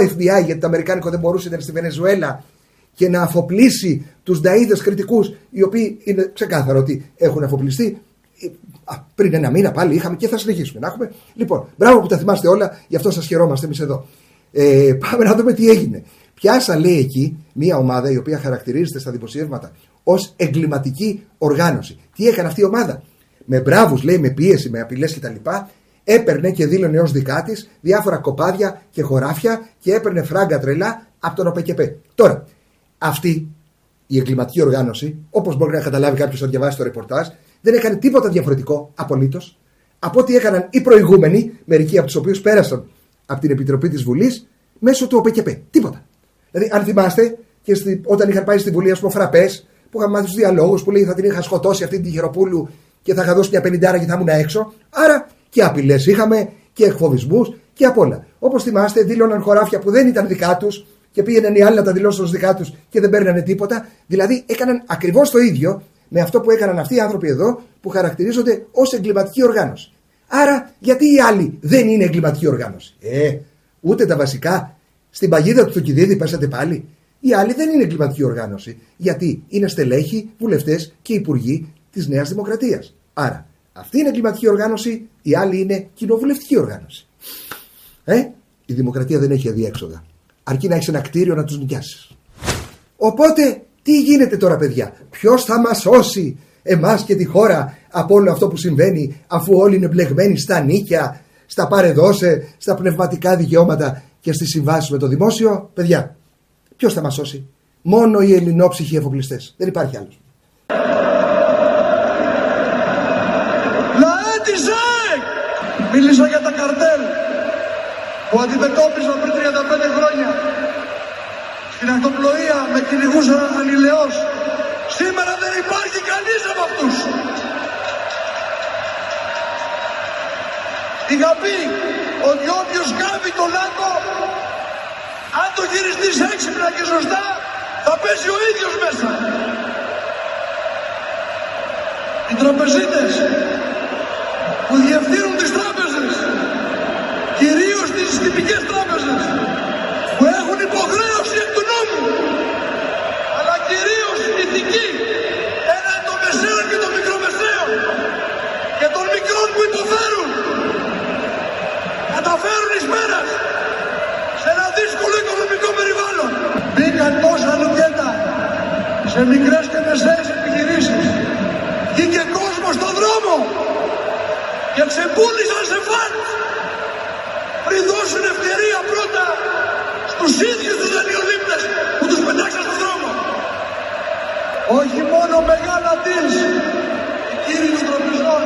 FBI, γιατί το αμερικάνικο δεν μπορούσε να είναι στη Βενεζουέλα, και να αφοπλίσει τους νταΐδες κριτικούς, οι οποίοι είναι ξεκάθαρο ότι έχουν αφοπλιστεί. Πριν ένα μήνα πάλι είχαμε και θα συνεχίσουμε να έχουμε. Λοιπόν, μπράβο που τα θυμάστε όλα, γι' αυτό σας χαιρόμαστε εμείς εδώ. Πάμε να δούμε τι έγινε. Πιάσα, λέει, εκεί μια ομάδα η οποία χαρακτηρίζεται στα δημοσιεύματα ως εγκληματική οργάνωση. Τι έκανε αυτή η ομάδα? Με μπράβους, λέει, με πίεση, με απειλές κτλ. Έπαιρνε και δήλωνε ως δικά της διάφορα κοπάδια και χωράφια και έπαιρνε φράγκα τρελά από τον ΟΠΕΚΕΠΕ. Τώρα, αυτή η εγκληματική οργάνωση, όπως μπορεί να καταλάβει κάποιος όταν διαβάσει το ρεπορτάζ, δεν έκανε τίποτα διαφορετικό απολύτως από ό,τι έκαναν οι προηγούμενοι, μερικοί από τους οποίους πέρασαν από την Επιτροπή της Βουλής μέσω του ΟΠΕΚΕΠΕ. Τίποτα. Δηλαδή, αν θυμάστε, και όταν είχαν πάει στη Βουλή, ας πούμε, φραπές, που είχαν μάθει τους διαλόγους, που λέει θα την είχα σκοτώσει αυτή την Γεροπούλου και θα είχα δώσει μια 50 και θα ήμουν έξω. Άρα και απειλές είχαμε και εκφοβισμούς και απ' όλα. Όπως θυμάστε, δήλωναν χωράφια που δεν ήταν δικά τους και πήγαιναν οι άλλοι να τα δηλώσουν ως δικά τους και δεν παίρνανε τίποτα. Δηλαδή, έκαναν ακριβώς το ίδιο με αυτό που έκαναν αυτοί οι άνθρωποι εδώ, που χαρακτηρίζονται ως εγκληματική οργάνωση. Άρα, γιατί οι άλλοι δεν είναι εγκληματική οργάνωση? Ούτε τα βασικά. Στην παγίδα του Θουκυδίδη πέσατε πάλι. Οι άλλοι δεν είναι εγκληματική οργάνωση. Γιατί είναι στελέχοι, βουλευτές και υπουργοί της Νέας Δημοκρατίας. Άρα, αυτή είναι εγκληματική οργάνωση, οι άλλοι είναι κοινοβουλευτική οργάνωση. Η δημοκρατία δεν έχει αδιέξοδα. Αρκεί να έχεις ένα κτίριο να τους νοικιάσεις. Οπότε, τι γίνεται τώρα, παιδιά? Ποιος θα μας σώσει εμάς και τη χώρα από όλο αυτό που συμβαίνει, αφού όλοι είναι μπλεγμένοι στα νίκια, στα παρεδώσε, στα πνευματικά δικαιώματα και στις συμβάσεις με το δημόσιο? Παιδιά, ποιος θα μας σώσει? Μόνο οι ελληνόψυχοι εφοπλιστές. Δεν υπάρχει άλλος. Μίλησα για τα καρτέλ που αντιμετώπιζα πριν 35 χρόνια. Στην ακτοπλοεία με κυνηγούσαν ανηλαιώς. Σήμερα δεν υπάρχει κανείς από αυτούς. Είχα πει ότι όποιος κάβει το λάκκο, αν το χειριστείς έξυπνα και σωστά, θα πέσει ο ίδιος μέσα. Οι τραπεζίτες που διευθύνουν τις τράπεζες, κυρίως τις τυπικές τράπεζες, που έχουν υποχρέωση εκ του νόμου, αλλά κυρίως ηθική, έναντι των μεσαίων και των μικρομεσαίων και των μικρών που υποφέρουν, καταφέρουν εις μέρας σε ένα δύσκολο οικονομικό περιβάλλον. Μπήκαν τόσα λουκέτα σε μικρές και μεσαίες επιχειρήσεις. Βγήκε κόσμο στον δρόμο και ξεπούλησαν σε φαντ πριν δώσουν ευκαιρία πρώτα στους ίδιους τους δανειολήπτες που τους πετάξαν στον δρόμο. Όχι μόνο μεγάλα deals, οι κύριοι των τραπεζών,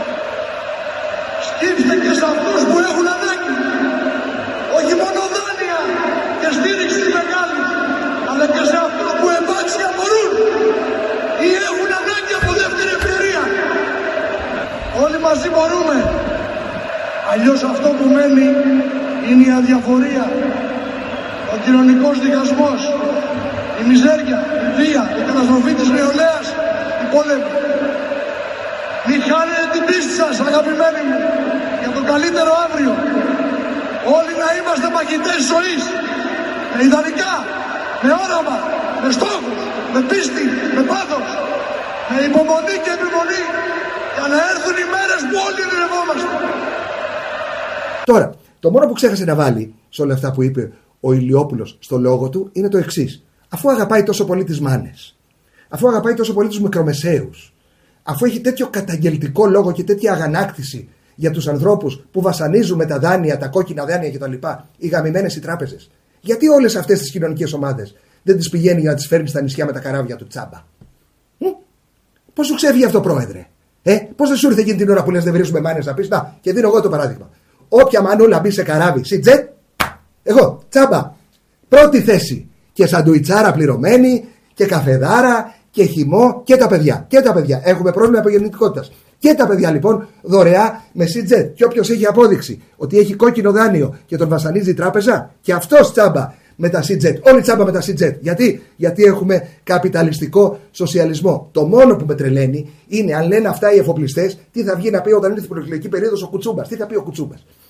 σκύψτε και σε αυτούς που έχουν ανάγκη. Όχι μόνο δάνεια και στήριξη μεγάλη, αλλά και σε αυτούς που εμπάξια μπορούν ή έχουν ανάγκη από δεύτερη ευκαιρία. Όλοι μαζί μπορούμε. Αλλιώς αυτό που μένει είναι η αδιαφορία, ο κοινωνικός διχασμός, η μιζέρια, η βία, η καταστροφή της νεολαίας, η πόλεμη. Μη χάνετε την πίστη σας, αγαπημένοι μου, για το καλύτερο αύριο. Όλοι να είμαστε μαχητές ζωής, με ιδανικά, με όραμα, με στόχους, με πίστη, με πάθος, με υπομονή και επιμονή, για να έρθουν οι μέρες που όλοι ειρηνευόμαστε. Τώρα, το μόνο που ξέχασε να βάλει σε όλα αυτά που είπε ο Ηλιόπουλος στο λόγο του είναι το εξής. Αφού αγαπάει τόσο πολύ τις μάνες, αφού αγαπάει τόσο πολύ τους μικρομεσαίους, αφού έχει τέτοιο καταγγελτικό λόγο και τέτοια αγανάκτηση για τους ανθρώπους που βασανίζουν με τα δάνεια, τα κόκκινα δάνεια κτλ., οι γαμημένες οι τράπεζες, γιατί όλες αυτές τις κοινωνικές ομάδες δεν τις πηγαίνει για να τις φέρνει στα νησιά με τα καράβια του τσάμπα? Πώς σου ξέφυγε αυτό, πρόεδρε? Πώς δεν σου ήρθε εκείνη την ώρα που λες δεν βρίσκουμε μάνες να πεις? Να, και δίνω εγώ το παράδειγμα. Όποια μανούλα μπει σε καράβι, σιτζετ, εγώ, τσάμπα, πρώτη θέση. Και σαντουιτσάρα πληρωμένη, και καφεδάρα, και χυμό, και τα παιδιά. Και τα παιδιά. Έχουμε πρόβλημα υπογεννητικότητας. Και τα παιδιά λοιπόν δωρεά με σιτζετ. Και όποιος έχει απόδειξη ότι έχει κόκκινο δάνειο και τον βασανίζει η τράπεζα, και αυτός τσάμπα με τα σιτζετ. Όλοι τσάμπα με τα σιτζετ. Γιατί έχουμε καπιταλιστικό σοσιαλισμό. Το μόνο που με τρελαίνει είναι αν λένε αυτά οι εφοπλιστές, τι θα βγει να πει όταν είναι την προεκλογική περίοδος ο Κουτσούμπας. Τι θα πει ο Κουτσούμπας?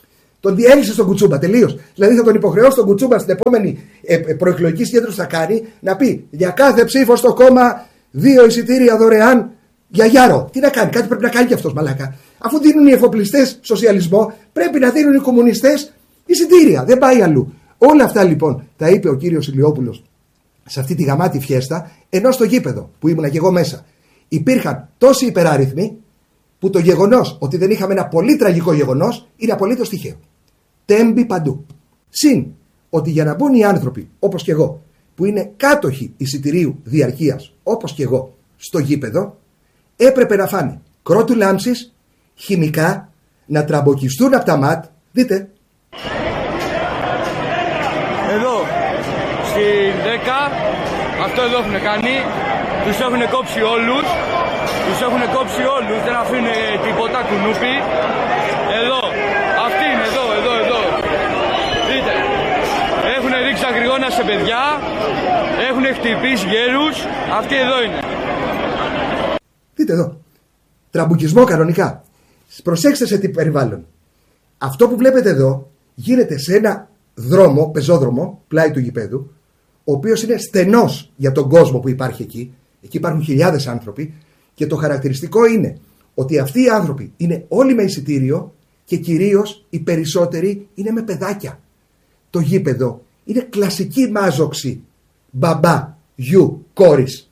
Τον διέλυσε τον Κουτσούμπα τελείως. Δηλαδή θα τον υποχρεώσει τον Κουτσούμπα στην επόμενη προεκλογική συγκέντρωση θα κάνει να πει για κάθε ψήφο στο κόμμα 2 εισιτήρια δωρεάν για Γιάρο. Τι να κάνει, κάτι πρέπει να κάνει κι αυτός μαλάκα. Αφού δίνουν οι εφοπλιστές σοσιαλισμό, πρέπει να δίνουν οι κομμουνιστές εισιτήρια. Δεν πάει αλλού. Όλα αυτά λοιπόν τα είπε ο κύριος Ηλιόπουλος σε αυτή τη γαμάτη φιέστα, ενώ στο γήπεδο που ήμουνα και εγώ μέσα υπήρχαν τόσοι υπεράριθμοι που το γεγονός ότι δεν είχαμε ένα πολύ τραγικό γεγονός είναι απολύτως τυχαίο. Τέμπη παντού. Συν ότι για να μπουν οι άνθρωποι όπως και εγώ που είναι κάτοχοι εισιτηρίου διαρκείας όπως και εγώ στο γήπεδο έπρεπε να φάνε κρότου λάμψης, χημικά, να τραμποκιστούν από τα ματ. Δείτε. Εδώ, στην 10, αυτό εδώ έχουν κάνει. Τους έχουν κόψει όλους. Δεν αφήνουν τίποτα κουνούπι. Εδώ, αυτή είναι, εδώ. Δείτε, έχουν ρίξει αγριγόνα σε παιδιά. Έχουν χτυπήσει γέρους. Αυτή εδώ είναι. Δείτε εδώ. Τραμπουκισμό κανονικά. Προσέξτε σε τι περιβάλλον. Αυτό που βλέπετε εδώ γίνεται σε ένα δρόμο, πεζόδρομο, πλάι του γηπέδου, ο οποίος είναι στενός για τον κόσμο που υπάρχει εκεί. Εκεί υπάρχουν χιλιάδες άνθρωποι και το χαρακτηριστικό είναι ότι αυτοί οι άνθρωποι είναι όλοι με εισιτήριο και κυρίως οι περισσότεροι είναι με παιδάκια. Το γήπεδο είναι κλασική μάζοξη μπαμπά, γιου, κόρης.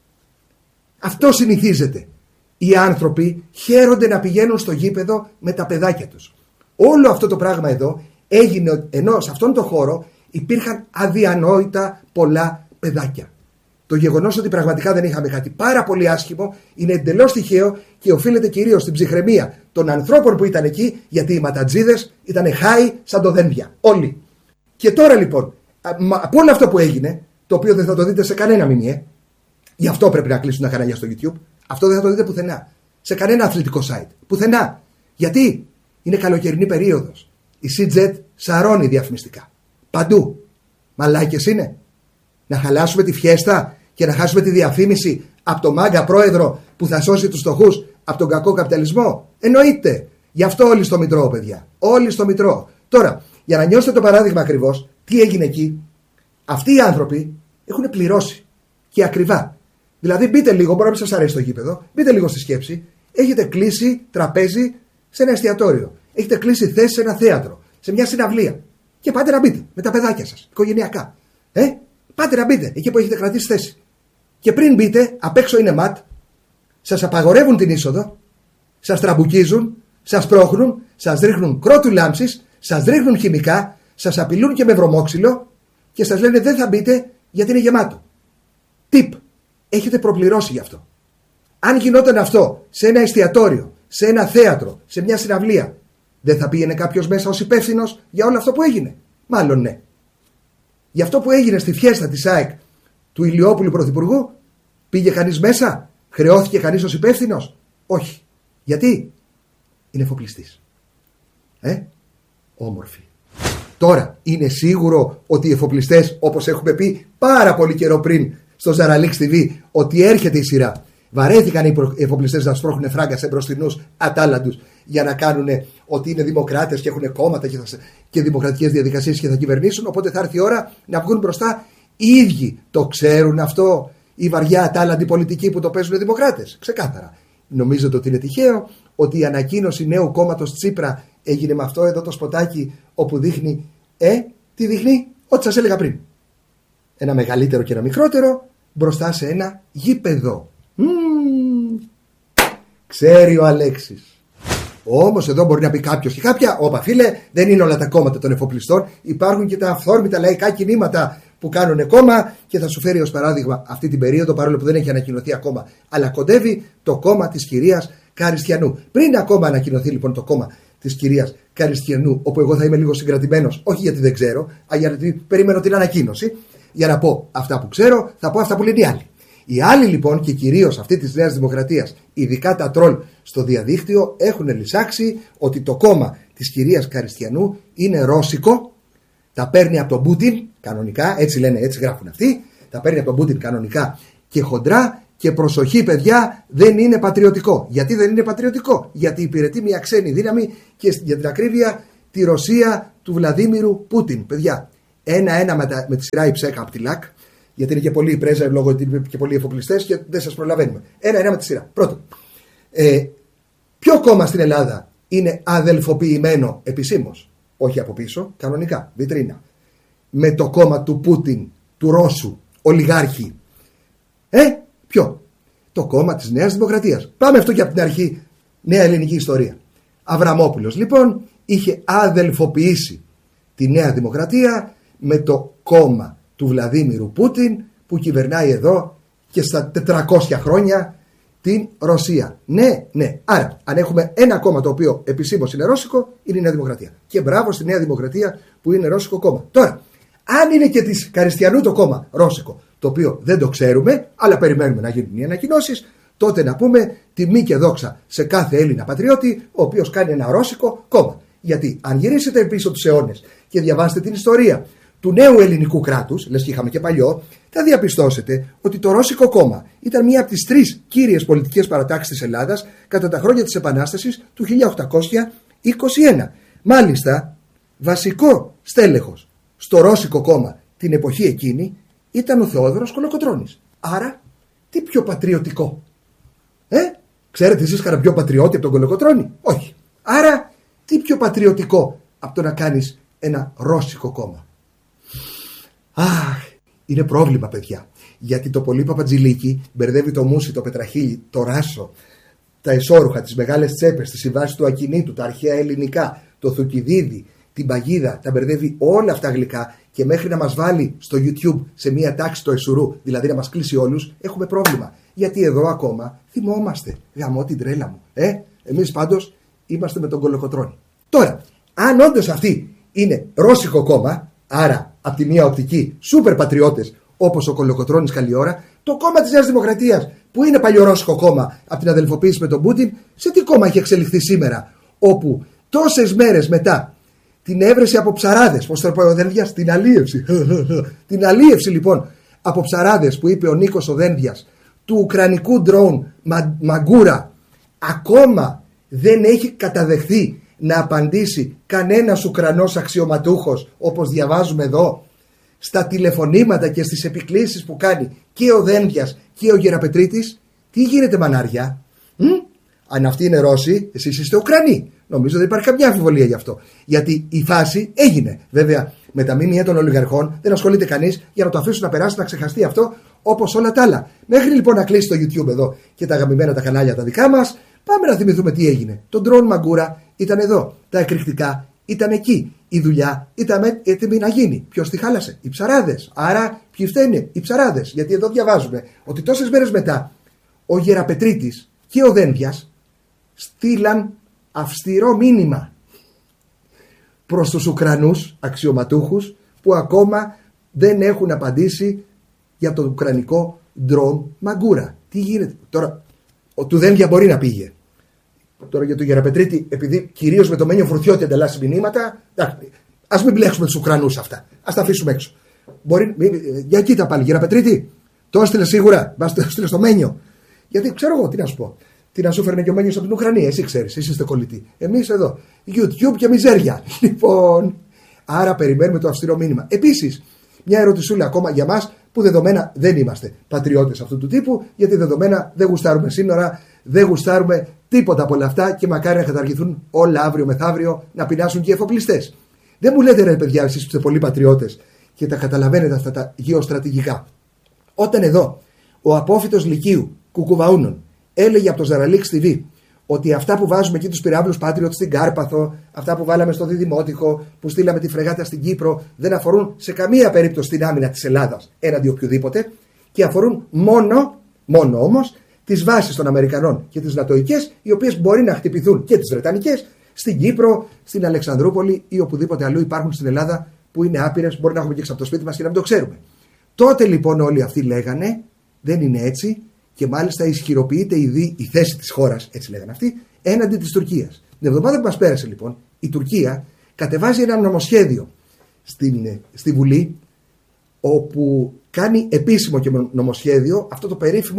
Αυτό συνηθίζεται. Οι άνθρωποι χαίρονται να πηγαίνουν στο γήπεδο με τα παιδάκια τους. Όλο αυτό το πράγμα εδώ έγινε ενώ σε αυτόν τον χώρο υπήρχαν αδιανόητα πολλά παιδάκια. Το γεγονός ότι πραγματικά δεν είχαμε κάτι πάρα πολύ άσχημο είναι εντελώς τυχαίο και οφείλεται κυρίως στην ψυχραιμία των ανθρώπων που ήταν εκεί, γιατί οι ματατζίδες ήταν χάοι σαν το δένδια. Όλοι. Και τώρα λοιπόν, από όλο αυτό που έγινε, το οποίο δεν θα το δείτε σε κανένα μηνύε, γι' αυτό πρέπει να κλείσουν τα κανάλια στο YouTube, αυτό δεν θα το δείτε πουθενά. Σε κανένα αθλητικό site. Πουθενά. Γιατί είναι καλοκαιρινή περίοδος. Η CZ σαρώνει διαφημιστικά. Παντού. Μαλάκες είναι. Να χαλάσουμε τη φιέστα και να χάσουμε τη διαφήμιση από τον μάγκα πρόεδρο που θα σώσει τους φτωχούς από τον κακό καπιταλισμό. Εννοείται. Γι' αυτό όλοι στο Μητρό, παιδιά. Όλοι στο Μητρό. Τώρα, για να νιώσετε το παράδειγμα ακριβώς, τι έγινε εκεί. Αυτοί οι άνθρωποι έχουν πληρώσει. Και ακριβά. Δηλαδή, μπείτε λίγο, μπορεί να μην σας αρέσει το γήπεδο, μπείτε λίγο στη σκέψη. Έχετε κλείσει τραπέζι σε ένα εστιατόριο. Έχετε κλείσει θέση σε ένα θέατρο, σε μια συναυλία. Και πάτε να μπείτε με τα παιδάκια σας, οικογενειακά. Πάτε να μπείτε εκεί που έχετε κρατήσει θέση. Και πριν μπείτε, απ' έξω είναι ματ, σας απαγορεύουν την είσοδο, σας τραμπουκίζουν, σας πρόχνουν, σας ρίχνουν κρότου λάμψης, σας ρίχνουν χημικά, σας απειλούν και με βρωμόξυλο και σας λένε δεν θα μπείτε γιατί είναι γεμάτο. Τιπ. Έχετε προπληρώσει γι' αυτό. Αν γινόταν αυτό σε ένα εστιατόριο, σε ένα θέατρο, σε μια συναυλία, δεν θα πήγαινε κάποιος μέσα ως υπεύθυνος για όλο αυτό που έγινε? Μάλλον ναι. Γι' αυτό που έγινε στη φιέστα της ΑΕΚ του Ηλιόπουλου Πρωθυπουργού, πήγε κανείς μέσα? Χρεώθηκε κανείς ως υπεύθυνος? Όχι. Γιατί? Είναι εφοπλιστής. Όμορφη. Τώρα είναι σίγουρο ότι οι εφοπλιστές, όπως έχουμε πει πάρα πολύ καιρό πριν στο Ζαραλίξ TV, ότι έρχεται η σειρά. Βαρέθηκαν οι εφοπλιστές να σπρώχνουν φράγκα σε μπροστινούς ατάλλαντους για να κάνουν ότι είναι δημοκράτες και έχουν κόμματα και δημοκρατικές διαδικασίες και θα κυβερνήσουν. Οπότε θα έρθει η ώρα να βγουν μπροστά οι ίδιοι. Το ξέρουν αυτό οι βαριά ατάλλαντοι πολιτικοί που το παίζουν οι δημοκράτες? Ξεκάθαρα. Νομίζετε ότι είναι τυχαίο ότι η ανακοίνωση νέου κόμματος Τσίπρα έγινε με αυτό εδώ το σποτάκι όπου δείχνει, τι δείχνει? Ό,τι σας έλεγα πριν. Ένα μεγαλύτερο και ένα μικρότερο μπροστά σε ένα γήπεδο. Ξέρει ο Αλέξης. Όμως εδώ μπορεί να πει κάποιος και κάποια, όπα φίλε, δεν είναι όλα τα κόμματα των εφοπλιστών. Υπάρχουν και τα αυθόρμητα λαϊκά κινήματα που κάνουν κόμμα και θα σου φέρει ως παράδειγμα αυτή την περίοδο, παρόλο που δεν έχει ανακοινωθεί ακόμα, αλλά κοντεύει το κόμμα της κυρίας Καριστιανού. Πριν ακόμα ανακοινωθεί λοιπόν το κόμμα της κυρίας Καριστιανού, όπου εγώ θα είμαι λίγο συγκρατημένος, όχι γιατί δεν ξέρω, αλλά γιατί περιμένω την ανακοίνωση, για να πω αυτά που ξέρω, θα πω αυτά που λένε οι άλλοι. Οι άλλοι λοιπόν και κυρίως αυτή της Νέας Δημοκρατίας, ειδικά τα τρόλ στο διαδίκτυο, έχουν λησάξει ότι το κόμμα της κυρίας Καριστιανού είναι ρώσικο, τα παίρνει από τον Πούτιν κανονικά, έτσι λένε, έτσι γράφουν αυτοί, τα παίρνει από τον Πούτιν κανονικά και χοντρά, και προσοχή παιδιά, δεν είναι πατριωτικό. Γιατί δεν είναι πατριωτικό? Γιατί υπηρετεί μια ξένη δύναμη και για την ακρίβεια τη Ρωσία του Βλαδίμιρου Πούτιν. Παιδιά, 1-1 με τη σειρά η ψέκα από τη ΛΑΚ, γιατί είναι και πολλοί οι πρέζα λόγω ότι είναι και πολλοί εφοπλιστές και δεν σας προλαβαίνουμε. 1-1 με τη σειρά. Πρώτον, ποιο κόμμα στην Ελλάδα είναι αδελφοποιημένο επισήμως? Όχι από πίσω, κανονικά, βιτρίνα. Με το κόμμα του Πούτιν, του Ρώσου ολιγάρχη. Ποιο? Το κόμμα της Νέας Δημοκρατίας. Πάμε αυτό και από την αρχή, νέα ελληνική ιστορία. Αβραμόπουλος λοιπόν είχε αδελφοποιήσει τη Νέα Δημοκρατία με το κόμμα του Βλαδίμιρου Πούτιν που κυβερνάει εδώ και στα 400 χρόνια την Ρωσία. Ναι. Άρα, αν έχουμε ένα κόμμα το οποίο επισήμως είναι ρώσικο, είναι η Νέα Δημοκρατία. Και μπράβο στη Νέα Δημοκρατία που είναι ρώσικο κόμμα. Τώρα, αν είναι και της Καριστιανού το κόμμα ρώσικο, το οποίο δεν το ξέρουμε, αλλά περιμένουμε να γίνουν οι ανακοινώσεις, τότε να πούμε τιμή και δόξα σε κάθε Έλληνα πατριώτη, ο οποίος κάνει ένα ρώσικο κόμμα. Γιατί αν γυρίσετε πίσω τους αιώνες και διαβάσετε την ιστορία του νέου ελληνικού κράτους, λες και είχαμε και παλιό, θα διαπιστώσετε ότι το Ρώσικο κόμμα ήταν μία από τις 3 κύριες πολιτικές παρατάξεις της Ελλάδας κατά τα χρόνια της Επανάστασης του 1821. Μάλιστα, βασικό στέλεχος στο Ρώσικο κόμμα την εποχή εκείνη ήταν ο Θεόδωρος Κολοκοτρώνης. Άρα, τι πιο πατριωτικό? Ξέρετε εσείς κανένα πιο πατριώτη από τον Κολοκοτρώνη? Όχι. Άρα, τι πιο πατριωτικό από το να κάνεις ένα ρώσικο κόμμα? Είναι πρόβλημα, παιδιά. Γιατί το πολύ Παπατζηλίκι μπερδεύει το Μούσι, το Πετραχίλι, το Ράσο, τα εσώρουχα, τις μεγάλες τσέπες, τις συμβάσεις του Ακινήτου, τα αρχαία ελληνικά, το Θουκυδίδη, την Παγίδα, τα μπερδεύει όλα αυτά γλυκά και μέχρι να μας βάλει στο YouTube σε μία τάξη το εσουρού, δηλαδή να μας κλείσει όλους, έχουμε πρόβλημα. Γιατί εδώ ακόμα θυμόμαστε. Γαμώ την τρέλα μου. Εμείς πάντως είμαστε με τον Κολοκοτρώνη. Τώρα, αν όντως αυτή είναι ρώσικο κόμμα, άρα από τη μία οπτική σούπερ πατριώτες όπως ο Κολοκοτρώνης καλή ώρα, το κόμμα της Νέας Δημοκρατίας που είναι παλιορώσικο κόμμα από την αδελφοποίηση με τον Πούτιν, σε τι κόμμα έχει εξελιχθεί σήμερα, όπου τόσες μέρες μετά την έβρεση από ψαράδες, πώς το πω ο Δένδιας, την αλίευση. Την αλίευση λοιπόν από ψαράδες που είπε ο Νίκος ο Δένδιας του ουκρανικού ντρόουν Μαγκούρα, ακόμα δεν έχει καταδεχθεί να απαντήσει κανένας Ουκρανός αξιωματούχος, όπως διαβάζουμε εδώ στα τηλεφωνήματα και στις επικλήσεις που κάνει και ο Δένδιας και ο Γεραπετρίτης. Τι γίνεται, μανάρια? Αν αυτοί είναι Ρώσοι, εσείς είστε Ουκρανοί. Νομίζω δεν υπάρχει καμιά αμφιβολία γι' αυτό. Γιατί η φάση έγινε. Βέβαια, με τα μήνυα των ολιγαρχών δεν ασχολείται κανείς για να το αφήσουν να περάσει, να ξεχαστεί αυτό όπως όλα τα άλλα. Μέχρι λοιπόν να κλείσει το YouTube εδώ και τα αγαπημένα τα κανάλια τα δικά μας, πάμε να θυμηθούμε τι έγινε. Το ντρόουν Μαγκούρα ήταν εδώ. Τα εκρηκτικά ήταν εκεί. Η δουλειά ήταν έτοιμη να γίνει. Ποιος τη χάλασε? Οι ψαράδες. Άρα, ποιοι φταίνε? Οι ψαράδες. Γιατί εδώ διαβάζουμε ότι τόσες μέρες μετά ο Γεραπετρίτης και ο Δένδιας στείλαν αυστηρό μήνυμα προς τους Ουκρανούς αξιωματούχους που ακόμα δεν έχουν απαντήσει για το ουκρανικό ντρόουν Μαγκούρα. Τι γίνεται τώρα? Του Δένδια μπορεί να πήγε. Τώρα για τον Γεραπετρίτη, επειδή κυρίως με το Μένιο Φουρτιώτη ανταλλάσσει μηνύματα, ας μην μπλέξουμε τους Ουκρανούς αυτά. Ας τα αφήσουμε έξω. Για κοίτα πάλι, Γεραπετρίτη, το έστειλε σίγουρα. Μας το έστειλε στο Μένιο. Γιατί ξέρω εγώ τι να σου πω. Τι να σου φέρνει και ο Μένιος από την Ουκρανία, εσύ ξέρεις, εσείς είστε κολλητοί. Εμείς εδώ, YouTube και μιζέρια. Λοιπόν, άρα περιμένουμε το αυστηρό μήνυμα. Επίσης, μια ερωτησούλα ακόμα για μας που δεδομένα δεν είμαστε πατριώτες αυτού του τύπου, γιατί δεδομένα δεν γουστάρουμε σύνορα, δεν γουστάρουμε τίποτα από όλα αυτά και μακάρι να καταργηθούν όλα αύριο μεθαύριο, να πεινάσουν και οι εφοπλιστές. Δεν μου λέτε ρε παιδιά, εσείς που είστε πολλοί πατριώτες και τα καταλαβαίνετε αυτά τα γεωστρατηγικά. Όταν εδώ ο απόφοιτος Λυκείου Κουκουβαούνων έλεγε από το Ζαραλίξ TV ότι αυτά που βάζουμε εκεί τους πυράβλους Patriot στην Κάρπαθο, αυτά που βάλαμε στο Διδημότυχο, που στείλαμε τη φρεγάτα στην Κύπρο, δεν αφορούν σε καμία περίπτωση την άμυνα της Ελλάδας έναντι οποιοδήποτε και αφορούν μόνο όμως τις βάσεις των Αμερικανών και τις Νατοικές, οι οποίες μπορεί να χτυπηθούν, και τις Βρετανικές, στην Κύπρο, στην Αλεξανδρούπολη ή οπουδήποτε αλλού υπάρχουν στην Ελλάδα που είναι άπειρες, μπορεί να έχουμε και έξω από το σπίτι μας και να μην το ξέρουμε. Τότε λοιπόν όλοι αυτοί λέγανε δεν είναι έτσι. Και μάλιστα ισχυροποιείται η θέση της χώρας, έτσι λέγανε αυτοί, έναντι της Τουρκίας. Την εβδομάδα που μας πέρασε λοιπόν, η Τουρκία κατεβάζει ένα νομοσχέδιο στη Βουλή, όπου κάνει επίσημο και νομοσχέδιο αυτό το περίφημο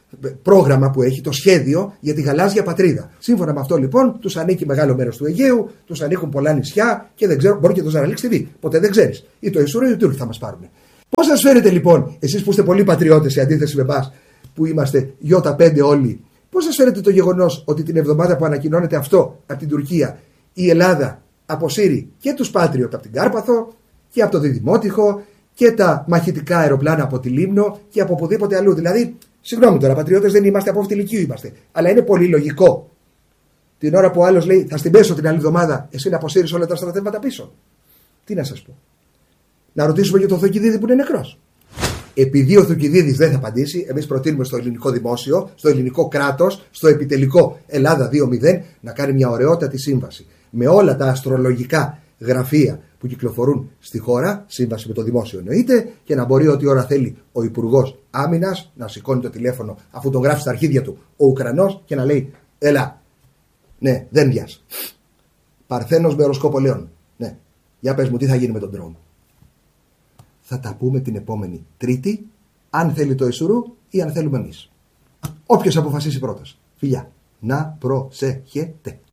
πρόγραμμα που έχει, το σχέδιο για τη γαλάζια πατρίδα. Σύμφωνα με αυτό λοιπόν, τους ανήκει μεγάλο μέρος του Αιγαίου, τους ανήκουν πολλά νησιά και δεν ξέρω, μπορεί και το Ζαραλίξ TV. Ποτέ δεν ξέρεις. Ή το Ισούρο ή οι Τούρκοι θα μας πάρουν. Πώς σας φαίνεται λοιπόν, εσείς που είστε πολλοί πατριώτες σε αντίθεση με εμάς που είμαστε Ι5 όλοι, πώς σας φαίνεται το γεγονός ότι την εβδομάδα που ανακοινώνεται αυτό από την Τουρκία, η Ελλάδα αποσύρει και τους Patriot από την Κάρπαθο και από το Διδημότυχο και τα μαχητικά αεροπλάνα από τη Λίμνο και από οπουδήποτε αλλού. Δηλαδή, συγγνώμη τώρα, πατριώτες δεν είμαστε, από αυτή ηλικίου είμαστε. Αλλά είναι πολύ λογικό την ώρα που ο άλλος λέει θα στην πέσω την άλλη εβδομάδα, εσύ να αποσύρεις όλα τα στρατεύματα πίσω. Τι να σας πω. Να ρωτήσουμε για τον Θουκυδίδη που είναι νεκρός. Επειδή ο Θουκυδίδης δεν θα απαντήσει, εμείς προτείνουμε στο ελληνικό δημόσιο, στο ελληνικό κράτος, στο επιτελικό Ελλάδα 2.0 να κάνει μια ωραιότατη σύμβαση με όλα τα αστρολογικά γραφεία που κυκλοφορούν στη χώρα, σύμβαση με το δημόσιο εννοείται, και να μπορεί ό,τι ώρα θέλει ο Υπουργός Άμυνας να σηκώνει το τηλέφωνο αφού τον γράφει στα αρχίδια του ο Ουκρανός και να λέει: έλα, ναι, δεν βιάζει. Παρθένος με οροσκόπο Λέων. Ναι, για πες μου τι θα γίνει με τον drone. Θα τα πούμε την επόμενη Τρίτη, αν θέλει το Ισουρού ή αν θέλουμε εμείς. Όποιος αποφασίσει πρώτος. Φιλιά, να προσέχετε.